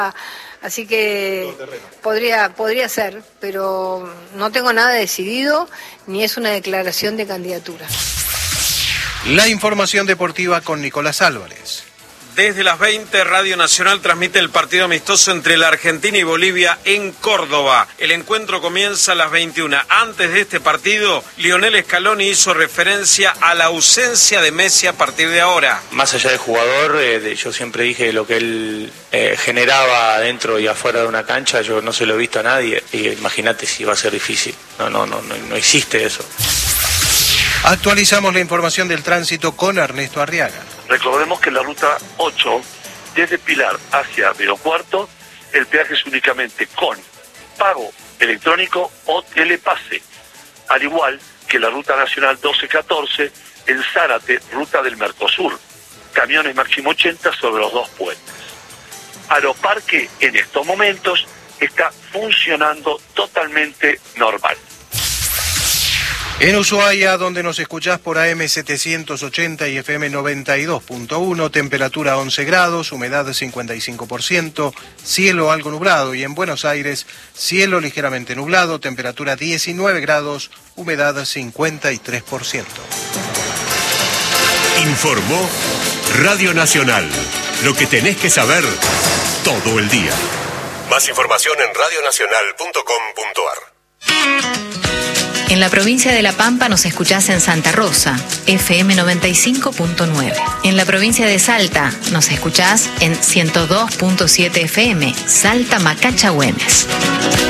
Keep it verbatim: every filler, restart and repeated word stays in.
Así que podría, podría ser, pero no tengo nada decidido, ni es una declaración de candidatura. La información deportiva con Nicolás Álvarez. Desde las veinte, Radio Nacional transmite el partido amistoso entre la Argentina y Bolivia en Córdoba. El encuentro comienza a las veintiuna. Antes de este partido, Lionel Scaloni hizo referencia a la ausencia de Messi a partir de ahora. Más allá del jugador, eh, de, yo siempre dije lo que él eh, generaba dentro y afuera de una cancha, yo no se lo he visto a nadie. Y imagínate si va a ser difícil. No, no, no, no, no existe eso. Actualizamos la información del tránsito con Ernesto Arriaga. Recordemos que en la ruta ocho, desde Pilar hacia Río Cuarto, el peaje es únicamente con pago electrónico o telepase, al igual que la ruta nacional doce catorce, en Zárate, ruta del Mercosur, camiones máximo ochenta sobre los dos puentes. Aeroparque en estos momentos está funcionando totalmente normal. En Ushuaia, donde nos escuchás por A M setecientos ochenta y F M noventa y dos punto uno, temperatura once grados, humedad cincuenta y cinco por ciento, cielo algo nublado. Y en Buenos Aires, cielo ligeramente nublado, temperatura diecinueve grados, humedad cincuenta y tres por ciento. Informó Radio Nacional. Lo que tenés que saber todo el día. Más información en radio nacional punto com punto a r. En la provincia de La Pampa nos escuchás en Santa Rosa, F M noventa y cinco punto nueve. En la provincia de Salta nos escuchás en ciento dos punto siete F M, Salta Macachagüemes.